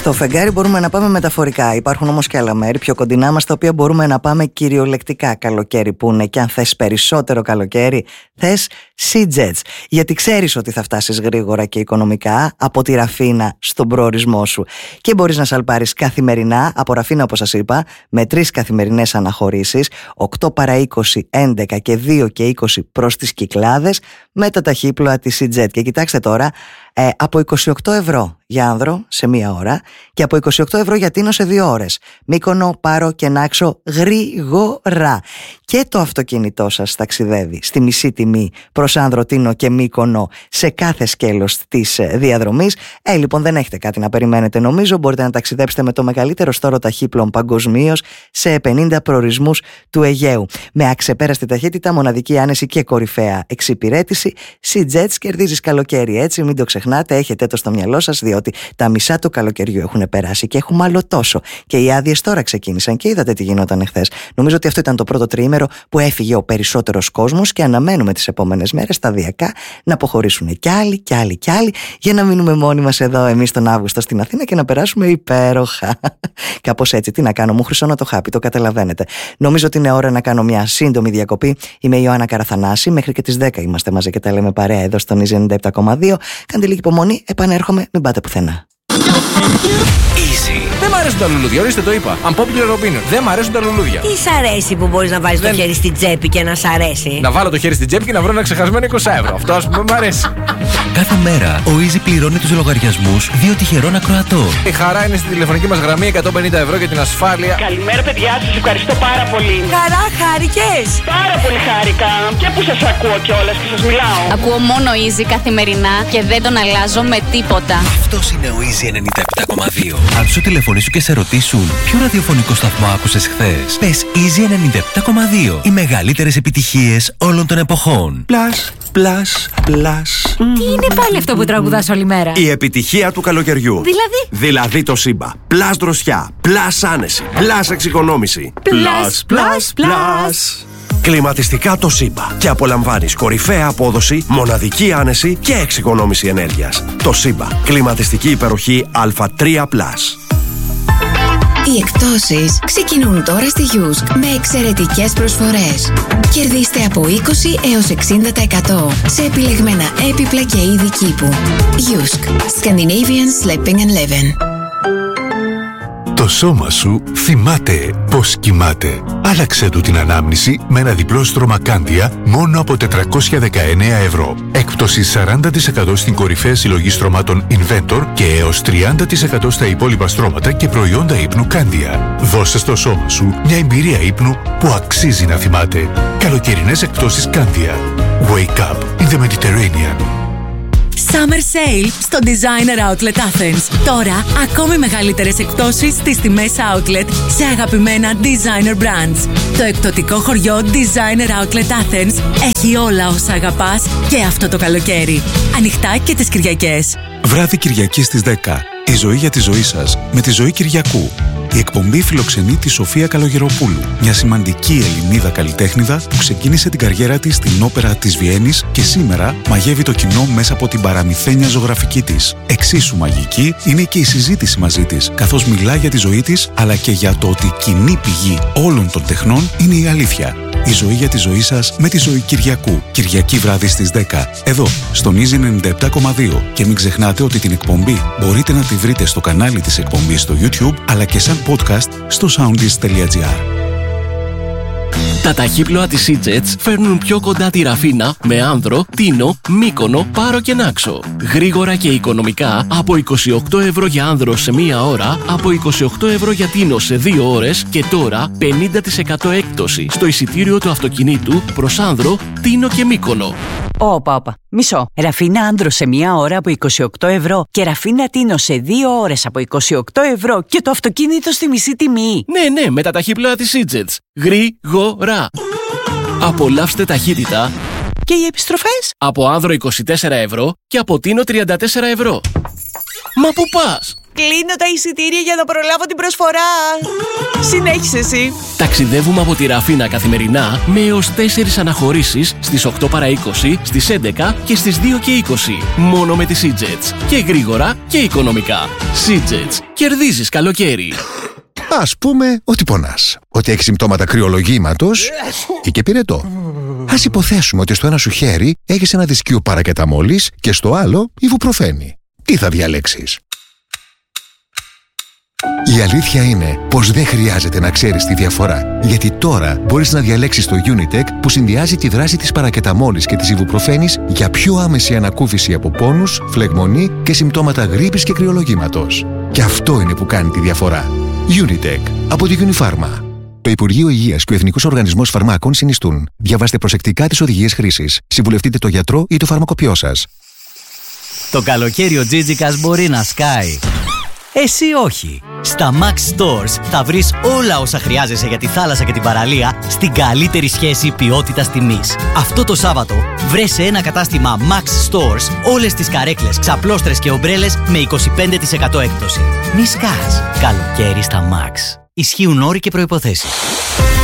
Στο φεγγάρι μπορούμε να πάμε μεταφορικά. Υπάρχουν όμως και άλλα μέρη πιο κοντινά μας, τα οποία μπορούμε να πάμε κυριολεκτικά καλοκαίρι που είναι. Και αν θες περισσότερο καλοκαίρι, θες SeaJets. Γιατί ξέρεις ότι θα φτάσεις γρήγορα και οικονομικά από τη Ραφίνα στον προορισμό σου. Και μπορείς να σαλπάρεις καθημερινά από Ραφίνα, όπως σας είπα, με 3 καθημερινές αναχωρήσεις, 8 παρά 20, 11 και 2 και 20 προς τις Κυκλάδες, με τα ταχύπλοα της SeaJet. Και κοιτάξτε τώρα, από 28 ευρώ για άνδρο σε 1 ώρα και από 28 ευρώ για Τίνο σε 2 ώρες. Μύκονο, Πάρο και Νάξο γρήγορα. Και το αυτοκίνητό σας ταξιδεύει στη μισή τιμή προς Άνδρο, Τίνο και Μύκονο σε κάθε σκέλος της διαδρομής. Λοιπόν, δεν έχετε κάτι να περιμένετε, νομίζω. Μπορείτε να ταξιδέψετε με το μεγαλύτερο στόλο ταχύπλων παγκοσμίως σε 50 προορισμούς του Αιγαίου. Με αξεπέραστη ταχύτητα, μοναδική άνεση και κορυφαία εξυπηρέτηση. SeaJets, κερδίζεις καλοκαίρι, έτσι, μην το ξεχνάτε, έχετε το στο μυαλό σας, διότι τα μισά του καλοκαιριού έχουν περάσει και έχουμε άλλο τόσο. Και οι άδειες τώρα ξεκίνησαν και είδατε τι γινόταν εχθές. Νομίζω ότι αυτό ήταν το πρώτο τριήμερο που έφυγε ο περισσότερος κόσμος και αναμένουμε τις επόμενες μέρες σταδιακά να αποχωρήσουν κι άλλοι κι άλλοι κι άλλοι, για να μείνουμε μόνοι μας εδώ εμείς τον Αύγουστο στην Αθήνα και να περάσουμε υπέροχα. Κάπως έτσι, τι να κάνω, μου χρυσώνω το χάπι, το καταλαβαίνετε. Νομίζω ότι είναι ώρα να κάνω μια σύντομη διακοπή. Είμαι η Ιωάννα Καραθανάση, μέχρι και τις 10 είμαστε μαζί και τα λέμε παρέα εδώ στον Easy 97,2. Κάντε λίγη υπομονή, επανέρχομαι, μην πάτε πουθενά. Easy. Δεν μ' αρέσουν τα λουλούδια, ορίστε το είπα. Unpopular opinion. Δεν μ' αρέσουν τα λουλούδια. Τι σ' αρέσει που μπορείς να βάλεις το χέρι στην τσέπη και να σ' αρέσει? Να βάλω το χέρι στην τσέπη και να βρω ένα ξεχασμένο 20 ευρώ. Αυτό ας πούμε μ' αρέσει. Κάθε μέρα ο Easy πληρώνει τους λογαριασμούς 2 τυχερών ακροατών. Η χαρά είναι στη τηλεφωνική μας γραμμή, 150 ευρώ για την ασφάλεια. Καλημέρα, παιδιά, σας ευχαριστώ πάρα πολύ. Χαρά, χάρηκες? Πάρα πολύ χάρηκα και που σας ακούω κιόλας και σας μιλάω. Ακούω μόνο Easy καθημερινά και δεν τον αλλάζω με τίποτα. Αυτός είναι ο Easy 97,2. Αν σου τηλεφωνήσουν και σε ρωτήσουν ποιο ραδιοφωνικό σταθμό άκουσες χθες, πες Easy 97,2. Οι μεγαλύτερες επιτυχίες όλων των εποχών. Πλας, πλας, πλας. Τι είναι πάλι αυτό που τραγουδάς όλη μέρα? Η επιτυχία του καλοκαιριού. Δηλαδή το Σύμπα. Πλας δροσιά, πλας άνεση, πλας εξοικονόμηση. Πλας, πλας, πλας. Κλιματιστικά το Σύμπα. Και απολαμβάνεις κορυφαία απόδοση, μοναδική άνεση και εξοικονόμηση ενέργειας. Το Σύμπα. Κλιματιστική υπεροχή Α3+. Οι εκπτώσεις ξεκινούν τώρα στη Jysk με εξαιρετικές προσφορές. Κερδίστε από 20 έως 60% σε επιλεγμένα έπιπλα και είδη κήπου. Jysk. Scandinavian Sleeping and Living. Το σώμα σου θυμάται πως κοιμάται. Άλλαξε του την ανάμνηση με ένα διπλό στρώμα Κάνδια μόνο από 419 ευρώ. Έκπτωση 40% στην κορυφαία συλλογή στρωμάτων Inventor και έως 30% στα υπόλοιπα στρώματα και προϊόντα ύπνου Κάνδια. Δώσε στο σώμα σου μια εμπειρία ύπνου που αξίζει να θυμάται. Καλοκαιρινές εκπτώσεις Κάνδια. Wake up in the Mediterranean. Summer Sale στο Designer Outlet Athens. Τώρα, ακόμη μεγαλύτερες εκπτώσεις στις τιμές Outlet σε αγαπημένα Designer Brands. Το εκπτωτικό χωριό Designer Outlet Athens έχει όλα όσα αγαπάς και αυτό το καλοκαίρι. Ανοιχτά και τις Κυριακές. Βράδυ Κυριακή στις 10. Η ζωή για τη ζωή σας με τη Ζωή Κυριακού. Η εκπομπή φιλοξενεί τη Σοφία Καλογεροπούλου, μια σημαντική Ελληνίδα καλλιτέχνηδα που ξεκίνησε την καριέρα της στην όπερα της Βιέννης και σήμερα μαγεύει το κοινό μέσα από την παραμυθένια ζωγραφική της. Εξίσου μαγική είναι και η συζήτηση μαζί της, καθώς μιλά για τη ζωή της αλλά και για το ότι κοινή πηγή όλων των τεχνών είναι η αλήθεια. Η ζωή για τη ζωή σας με τη Ζωή Κυριακού. Κυριακή βράδυ στις 10. Εδώ, στον Easy 97,2. Και μην ξεχνάτε ότι την εκπομπή μπορείτε να τη βρείτε στο κανάλι της εκπομπής στο YouTube, αλλά και σαν podcast στο soundist.gr. Τα ταχύπλοα της SeaJets φέρνουν πιο κοντά τη Ραφίνα με Άνδρο, Τίνο, Μύκονο, Πάρο και Νάξο. Γρήγορα και οικονομικά από 28 ευρώ για Άνδρο σε 1 ώρα, από 28 ευρώ για Τίνο σε 2 ώρες και τώρα 50% έκπτωση στο εισιτήριο του αυτοκινήτου προς Άνδρο, Τίνο και Μύκονο. Όπα. Μισό. Ραφίνα Άνδρο σε 1 ώρα από 28 ευρώ και Ραφίνα Τίνο σε 2 ώρες από 28 ευρώ και το αυτοκίνητο στη μισή τιμή. Ναι, με τα ταχύπλοα της SeaJets. Γρήγορα. Απολαύστε ταχύτητα. Και οι επιστροφές? Από Άνδρο 24 ευρώ και από Τίνο 34 ευρώ. Μα πού πας? Κλείνω τα εισιτήρια για να προλάβω την προσφορά. Συνέχισε εσύ. Ταξιδεύουμε από τη Ραφίνα καθημερινά με έως 4 αναχωρήσεις στις 8 παρά 20, στις 11 και στις 2 και 20. Μόνο με τη SeaJets. Και γρήγορα και οικονομικά. SeaJets. Κερδίζεις καλοκαίρι. Ας πούμε ότι πονάς, ότι έχεις συμπτώματα κρυολογήματος ή και πυρετό. Ας υποθέσουμε ότι στο ένα σου χέρι έχεις ένα δισκείο παρακεταμόλης και στο άλλο ιβουπροφένη. Τι θα διαλέξεις? Η αλήθεια είναι πως δεν χρειάζεται να ξέρεις τη διαφορά, γιατί τώρα μπορείς να διαλέξεις το Unitec που συνδυάζει τη δράση της παρακεταμόλης και της ιβουπροφένης για πιο άμεση ανακούφιση από πόνους, φλεγμονή και συμπτώματα γρίπης και κρυολογήματος. Και αυτό είναι που κάνει τη διαφορά. Unitec από τη Unifarma. Το Υπουργείο Υγείας και ο Εθνικός Οργανισμός Φαρμάκων συνιστούν. Διαβάστε προσεκτικά τις οδηγίες χρήσης. Συμβουλευτείτε το γιατρό ή το φαρμακοποιό σας. Το καλοκαίρι ο Τζίτζικας μπορεί να σκάει. Εσύ όχι. Στα Max Stores θα βρεις όλα όσα χρειάζεσαι για τη θάλασσα και την παραλία στην καλύτερη σχέση ποιότητας-τιμής. Αυτό το Σάββατο βρες σε ένα κατάστημα Max Stores όλες τις καρέκλες, ξαπλώστρες και ομπρέλες με 25% έκπτωση. Μη σκάς. Καλοκαίρι στα Max. Ισχύουν όροι και προϋποθέσεις.